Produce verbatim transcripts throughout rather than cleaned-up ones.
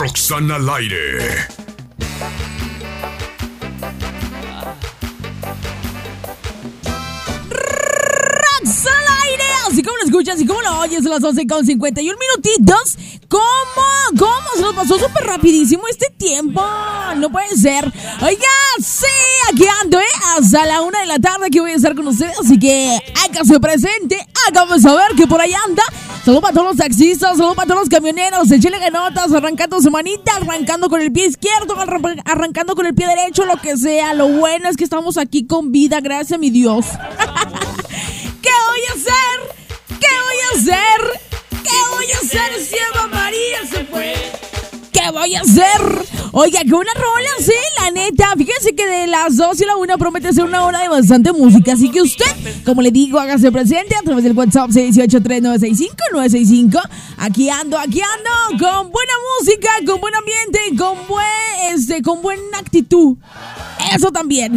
Roxana al aire. Roxana al aire, así como lo escuchas y como lo oyes a las once con cincuenta y un minutitos. ¿Cómo? ¿Cómo? Se nos pasó súper rapidísimo este tiempo. No puede ser. Oiga, sí, aquí ando, ¿eh? Hasta la una de la tarde que voy a estar con ustedes. Así que hágase presente, hágame saber que por ahí anda. Saludos para todos los taxistas, saludos para todos los camioneros. Échale ganotas, arrancando su manita, arrancando con el pie izquierdo, arrancando con el pie derecho, lo que sea. Lo bueno es que estamos aquí con vida, gracias a mi Dios. ¿Qué voy a hacer? ¿Qué voy a hacer? ¿Qué voy a hacer si Eva María se fue? ¿Qué voy a hacer? Oiga, que una rola, sí, la neta. Fíjense que de las dos y la una promete ser una hora de bastante música. Así que usted, como le digo, hágase presente a través del WhatsApp seis ocho tres nueve seis cinco nueve seis cinco. Aquí ando, aquí ando, con buena música, con buen ambiente, con buen, este, con buena actitud. Eso también.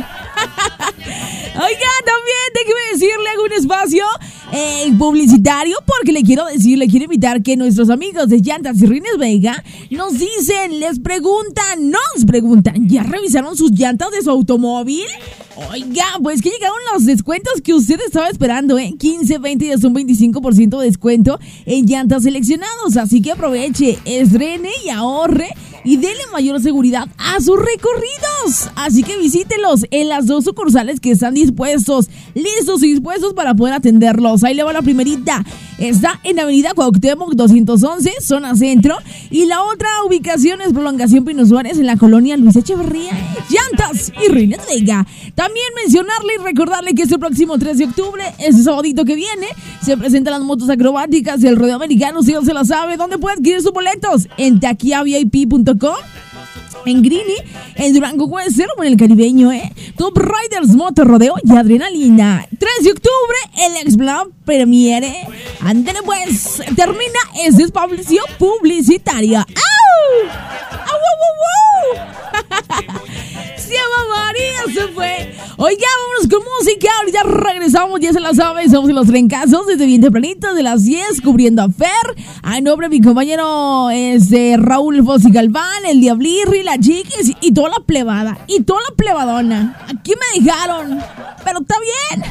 Oiga, también déjeme decirle algún espacio eh, publicitario, porque le quiero decir, le quiero invitar que nuestros amigos de Llantas y Rines Vega nos dicen, les preguntan, nos preguntan, ¿ya revisaron sus llantas de su automóvil? Oiga, pues que llegaron los descuentos que usted estaba esperando, ¿eh? quince, veinte y hasta un veinticinco por ciento de descuento en llantas seleccionados. Así que aproveche, estrene y ahorre y dele mayor seguridad a sus recorridos. Así que visítelos en las dos sucursales que están dispuestos, listos y dispuestos para poder atenderlos. Ahí le va la primerita. Está en Avenida Cuauhtémoc doscientos once, zona centro. Y la otra ubicación es Prolongación Pino Suárez en la colonia Luis Echeverría. Llantas y Rines Vega. También mencionarle y recordarle que este próximo tres de octubre, este sabadito que viene, se presentan las motos acrobáticas y el rodeo americano. Si no se lo sabe, ¿dónde puede adquirir sus boletos? En taquilla V I P punto com, en Greeny, en Durango Western o en el Caribeño, ¿eh? Top Riders, Moto Rodeo y Adrenalina. tres de octubre, el Explan Premiere. Ándale pues, termina este espacio publicitario. ¡Au! ¡Au, au, au, au! Si Eva María se fue. Oiga, vámonos con música. Ahorita regresamos, ya se la saben. Somos en los trencazos desde bien tempranito, de las diez, cubriendo a Fer. A nombre de mi compañero este, Raúl Fossi Galván, el Diablirri, la Chiquis y toda la plebada. Y toda la plebadona. Aquí me dejaron, pero está bien.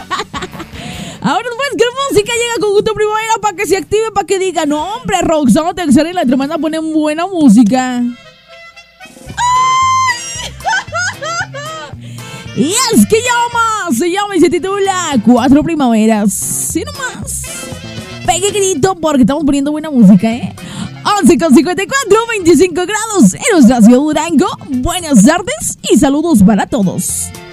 Ahora pues que la música llega con gusto primavera para que se active, para que diga, no hombre, Roxana Texera y la tremenda ponen buena música. Y es que llama, se llama y se titula Cuatro Primaveras. Sí nomás. Pegue grito porque estamos poniendo buena música, ¿eh? once con cincuenta y cuatro, veinticinco grados en nuestra ciudad Durango. Buenas tardes y saludos para todos.